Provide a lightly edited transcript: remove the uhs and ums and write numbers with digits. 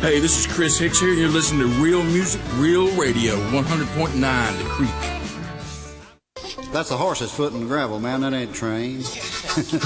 Hey, this is Chris Hicks here, and you're listening to Real Music, Real Radio, 100.9 The Creek. That's a horse's foot in the gravel, man. That ain't trained.